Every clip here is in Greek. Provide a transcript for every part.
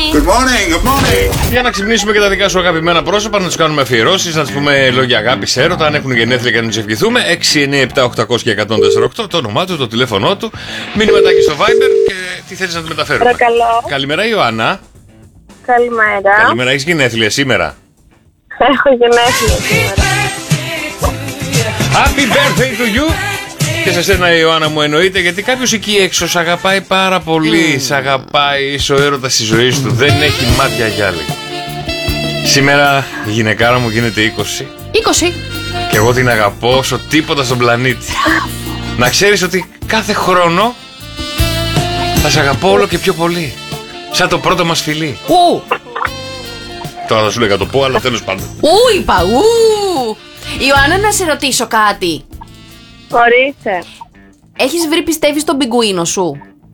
Good morning, good morning. Για να ξυπνήσουμε και τα δικά σου αγαπημένα πρόσωπα, να τους κάνουμε αφιερώσεις, να τους πούμε λόγια αγάπης, έρωτα, αν έχουν γενέθλια και να τους ευχηθούμε. 6, 9, 7, 800 και 148, το όνομά του, το τηλέφωνό του, μήνυματάκι στο Viber και τι θέλεις να του μεταφέρουμε. Παρακαλώ. Καλημέρα Ιωάννα. Καλημέρα. Καλημέρα, έχεις γενέθλια σήμερα? Έχω γενέθλια σήμερα. Happy birthday to you. Και σε σένα Ιωάννα μου εννοείται, γιατί κάποιος εκεί έξω σ' αγαπάει πάρα πολύ. Σ' αγαπάει, είσαι ο έρωτας της ζωής του. Δεν έχει μάτια για άλλη. Σήμερα η γυναικάρα μου γίνεται 20. 20. Και εγώ την αγαπώ όσο τίποτα στον πλανήτη. Να ξέρεις ότι κάθε χρόνο θα σε αγαπώ όλο και πιο πολύ. Σαν το πρώτο μας φιλί. Τώρα θα σου λέγα το πω, αλλά τέλος πάντων. Είπα, Ιωάννα, να σε ρωτήσω κάτι. Ορίστε. Έχεις βρει, πιστεύεις, τον πιγκουίνο σου?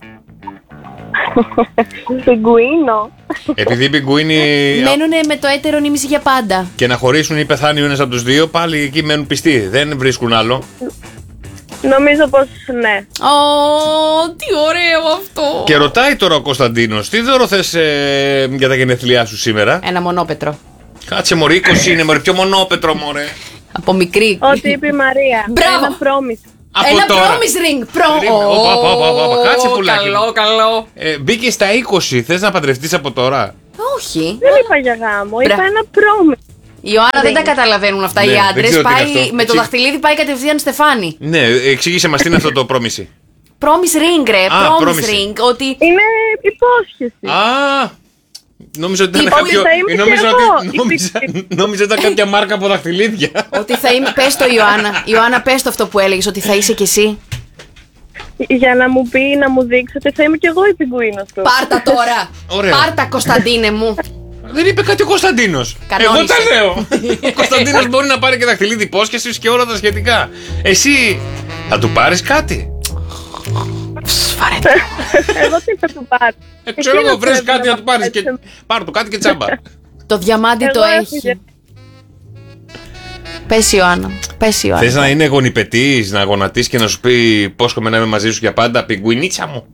Πιγκουίνο. Επειδή οι πιγκουίνοι Μένουνε με το έτερο νήμιση για πάντα. και να χωρίσουν ή πεθάνει ο ένας από τους δύο, πάλι εκεί μένουν πιστοί. Δεν βρίσκουν άλλο. Νομίζω πως ναι. Τι ωραίο αυτό. Και ρωτάει τώρα ο Κωνσταντίνος, τι δώρο θες για τα γενέθλιά σου σήμερα? Ένα μονόπετρο. Κάτσε μωρέ, 20 είναι μωρέ, πιο μονόπετρο μωρέ. Από μικρή. Ό,τι είπε η Μαρία. Μπράβο. Ένα promise. Από Ένα τώρα. promise ring. Κάτσε πουλάκι. Καλό. Μπήκε στα 20, θες να παντρευτείς από τώρα? Όχι. Δεν είπα για γάμο, είπα ένα promise. Ιωάννα, δεν τα καταλαβαίνουν αυτά Ναι, οι δεν άντρες. ξέρω τι είναι αυτό. Με το δαχτυλίδι πάει κατευθείαν στεφάνι. Ναι, εξήγησε μας τι είναι αυτό το πρόμηση. Promise ring, ρε. Promise promise. ring. Ότι. Είναι υπόσχεση. Νόμιζα ότι ήταν Ότι κάποιο. θα είμαι και εγώ. Νόμιζα ότι ήταν κάποια μάρκα από δαχτυλίδια. Ότι θα είμαι. Πες το, Ιωάννα. Ιωάννα, πες το αυτό που έλεγες, ότι θα είσαι κι εσύ. Για να μου πει, να μου δείξει ότι θα είμαι κι εγώ η πιγκουίνος του. Πάρτα τώρα. Ωραία. Πάρτα, Κωνσταντίνε μου. Δεν είπε κάτι ο Κωνσταντίνος. Κανόνισε. Εγώ τα λέω. Ο Κωνσταντίνος μπορεί να πάρει και δαχτυλίδι υπόσχεσης και όλα τα σχετικά. Εσύ θα του πάρεις κάτι? Φαρέτα. Εγώ τι θα του πάρω. Ξέρω εγώ, Εκείνος βρες πρέπει κάτι να να του πάρεις και πάρει. πάρ' του κάτι και τσάμπα. Το διαμάντι το Εγώ έχω έχει. Πες, Ιωάννα. Πες, Ιωάννα. Θες να είναι γονιπετής, να γονατείς και να σου πει πόσχομαι να είμαι μαζί σου για πάντα, πιγκουινίτσα μου?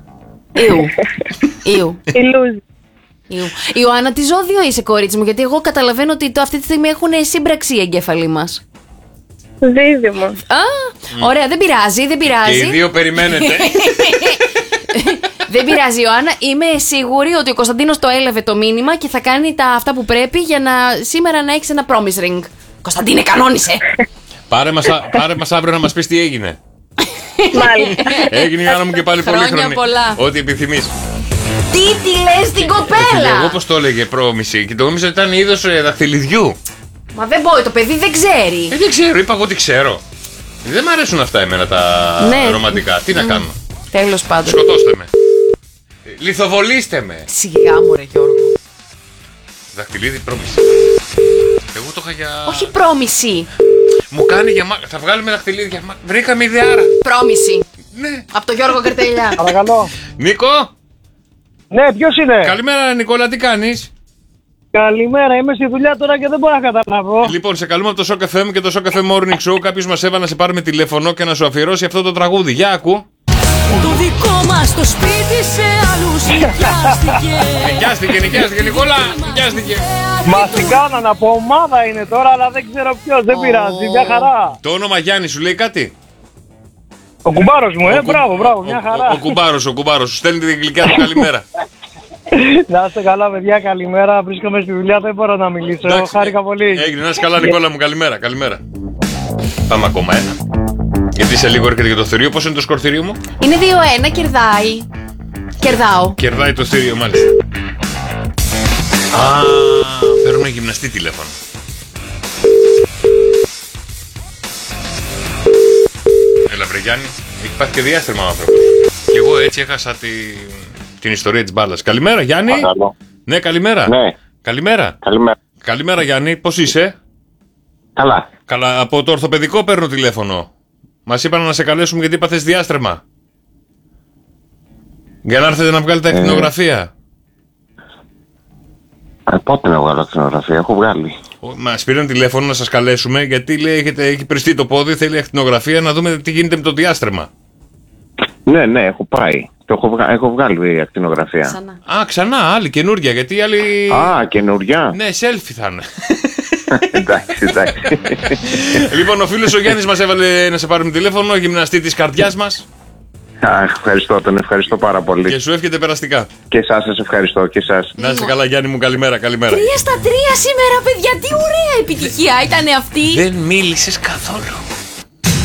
Ιου. Ηλούζη. Ιωάννα, τι ζώδιο είσαι, κορίτσι μου? Γιατί εγώ καταλαβαίνω ότι αυτή τη στιγμή έχουν σύμπραξη οι εγκέφαλοι μας. Δίδυμο. Ωραία, δεν πειράζει, δεν Και οι πειράζει. δύο περιμένετε. Δεν πειράζει, Ιωάννα. Είμαι σίγουρη ότι ο Κωνσταντίνος το έλαβε το μήνυμα και θα κάνει αυτά που πρέπει για να σήμερα να έχεις ένα promise ring. Κωνσταντίνε, κανόνισε. Πάρε μας αύριο να μας πεις τι έγινε. Μάλιστα. Έγινε η Άννα μου και πάλι πολύ Χρόνια χρονή. πολλά. Ό,τι επιθυμείς. Τι λες στην Εγώ κοπέλα? πώς το έλεγε πρόμηση και το νόμιζα ότι ήταν είδος δαχτυλιδιού. Μα δεν μπορεί, το παιδί δεν ξέρει. Δεν ξέρω, είπα εγώ τι ξέρω. Δεν μ' αρέσουν αυτά εμένα τα Ναι. ρομαντικά. Τι να κάνω. Τέλος πάντων. Σκοτώστε με. Λιθοβολήστε με. Σιγά μου, ρε Γιώργο. Δαχτυλίδι πρόμηση. Εγώ το είχα για. Όχι πρόμηση. Μου κάνει για θα βγάλουμε δαχτυλίδια. Βρήκαμε ιδεάρα. Πρόμηση. Ναι. Από το Γιώργο Καρτελιά. Παρακαλώ. Νίκο. Ναι, ποιος είναι? Καλημέρα Νικόλα, τι κάνεις? Καλημέρα, είμαι στη δουλειά τώρα και δεν μπορώ να καταλάβω. Λοιπόν, σε καλούμε από το Shock FM και το Shock FM Morning Show. Κάποιος μας έβαλε να σε πάρουμε τηλέφωνο και να σου αφιερώσει αυτό το τραγούδι. Για ακού. Το δικό μας το σπίτι σε άλλους Νοικιάστηκε Νικόλα, νοικιάστηκε. Μας την κάνανε από ομάδα είναι τώρα, αλλά δεν ξέρω ποιος, δεν πειράζει, μια χαρά. Το όνομα Γιάννη σου λέει κάτι? Ο κουμπάρος μου, μπράβο, μια χαρά. Ο κουμπάρος σου στέλνει την γλυκιά του καλημέρα. Να είστε καλά, παιδιά, καλημέρα. Βρίσκομαι στη δουλειά, δεν μπορώ να μιλήσω. Εντάξει, Χάρηκα πολύ. Έγινε, να είσαι καλά Νικόλα μου, καλημέρα. Πάμε ακόμα ένα. Γιατί σε λίγο έρχεται και το θηρίο. Πώς είναι το σκορθηρίο μου? Είναι 2-1, κερδάει. Κερδάω. Κερδάει το θηρίο μάλιστα. Παίρνουμε γυμναστή τηλέφωνο. Έλα βρε Γιάννη, έχει πάθει και διάστρεμα ο άνθρωπος. Και εγώ έτσι έχασα την ιστορία της μπάλας. Καλημέρα Γιάννη. Παρακαλώ. Ναι, καλημέρα. Ναι. Καλημέρα. Καλημέρα. Καλημέρα Γιάννη, πώς είσαι? Καλά. Καλά, από το ορθοπαιδικό παίρνω τηλέφωνο. Μας είπαν να σε καλέσουμε γιατί είπαθες διάστρεμα. Για να έρθετε να βγάλετε ακτινογραφία. Πότε να βγάλω ακτινογραφία, έχω βγάλει. Μας πήραν τηλέφωνο να σας καλέσουμε γιατί λέει έχει πριστεί το πόδι, θέλει ακτινογραφία να δούμε τι γίνεται με το διάστρεμα. Ναι, έχω πάει. Έχω βγάλει ακτινογραφία. Ξανά. Α, ξανά, άλλη καινούρια, γιατί η άλλη. Α, καινούρια. Ναι, selfie θα είναι. Εντάξει. Λοιπόν, ο φίλος ο Γιάννης μας έβαλε να σε πάρουμε τηλέφωνο, γυμναστή της καρδιάς μας. Ευχαριστώ, τον ευχαριστώ πάρα πολύ. Και σου εύχεται περαστικά. Και εσάς σας ευχαριστώ, και εσάς. Να είσαι καλά, Γιάννη μου, καλημέρα, καλημέρα. 3 στα 3 σήμερα, παιδιά, τι ωραία επιτυχία ήταν αυτή. Δεν μίλησες καθόλου.